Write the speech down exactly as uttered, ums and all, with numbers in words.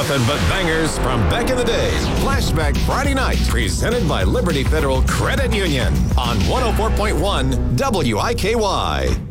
Nothing but bangers from back in the day. Flashback Friday night, presented by Liberty Federal Credit Union on one oh four point one W I K Y.